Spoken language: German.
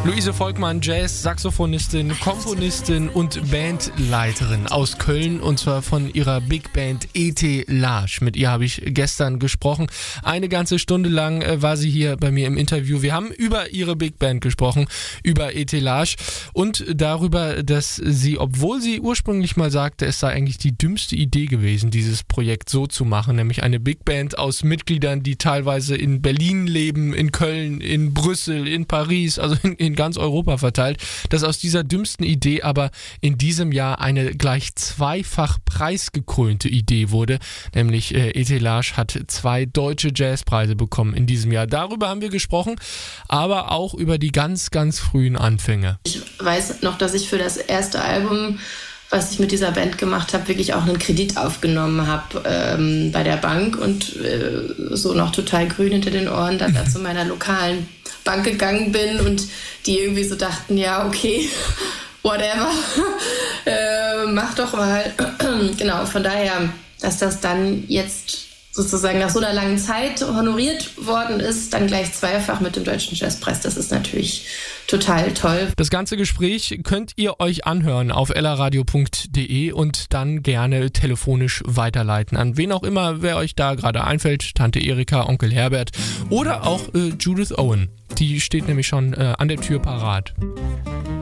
Luise Volkmann, Jazz-Saxophonistin, Komponistin und Bandleiterin aus Köln, und zwar von ihrer Big Band E.T. Lage. Mit ihr habe ich gestern gesprochen. Eine ganze Stunde lang war sie hier bei mir im Interview. Wir haben über ihre Big Band gesprochen, über E.T. Lage und darüber, dass sie, obwohl sie ursprünglich mal sagte, es sei eigentlich die dümmste Idee gewesen, dieses Projekt so zu machen, nämlich eine Big Band aus Mitgliedern, die teilweise in Berlin leben, in Köln, in Brüssel, in Paris, also in ganz Europa verteilt, dass aus dieser dümmsten Idee aber in diesem Jahr eine gleich zweifach preisgekrönte Idee wurde, nämlich E.T. Lage hat 2 deutsche Jazzpreise bekommen in diesem Jahr. Darüber haben wir gesprochen, aber auch über die ganz, ganz frühen Anfänge. Ich weiß noch, dass ich für das erste Album, was ich mit dieser Band gemacht habe, wirklich auch einen Kredit aufgenommen habe bei der Bank und so noch total grün hinter den Ohren dann zu meiner lokalen Bank gegangen bin und die irgendwie so dachten, ja, okay, whatever, mach doch mal. Genau, von daher, dass das dann jetzt sozusagen nach so einer langen Zeit honoriert worden ist, dann gleich zweifach mit dem Deutschen Jazzpreis, das ist natürlich total toll. Das ganze Gespräch könnt ihr euch anhören auf lradio.de und dann gerne telefonisch weiterleiten an wen auch immer, wer euch da gerade einfällt, Tante Erika, Onkel Herbert oder auch Judith Owen. Die steht nämlich schon an der Tür parat.